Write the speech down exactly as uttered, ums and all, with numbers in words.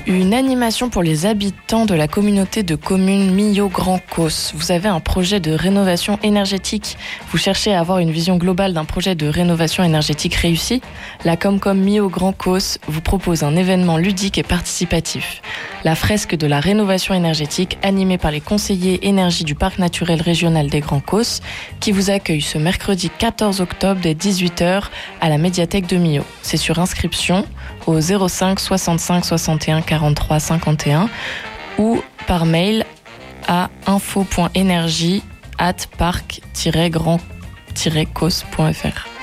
Une animation pour les habitants de la communauté de communes Millau-Grand Causse. Vous avez un projet de rénovation énergétique. Vous cherchez à avoir une vision globale d'un projet de rénovation énergétique réussi. La Comcom Millau-Grand Causse vous propose un événement ludique et participatif. La fresque de la rénovation énergétique animée par les conseillers énergie du Parc naturel régional des Grands Causses qui vous accueille ce mercredi quatorze octobre dès dix-huit heures à la médiathèque de Millau. C'est sur inscription au zéro cinq soixante-cinq soixante et un quarante-trois cinquante et un ou par mail à info point énergie arobase parc tiret grand tiret causse point f r.